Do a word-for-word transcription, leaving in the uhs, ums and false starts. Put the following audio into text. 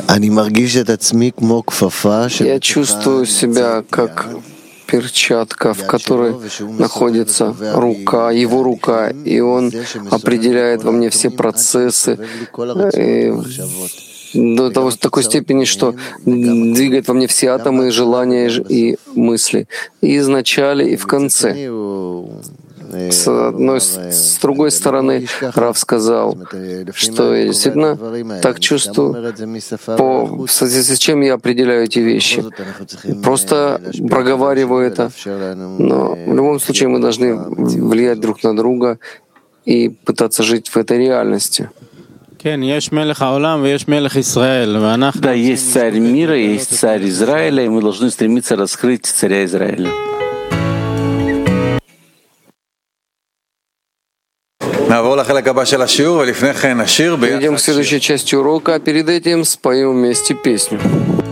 Я чувствую себя как перчатка, в которой находится рука, его рука, и он определяет во мне все процессы и до того, такой степени, что двигает во мне все атомы, желания и мысли, и в начале, и в конце. С одной, с другой стороны, Рав сказал, что я действительно так чувствую. По, в связи с чем я определяю эти вещи? Просто проговариваю это. Но в любом случае мы должны влиять друг на друга и пытаться жить в этой реальности. Да, есть царь мира, есть царь Израиля, и мы должны стремиться раскрыть царя Израиля. Перейдем к следующей части урока, а перед этим споем вместе песню.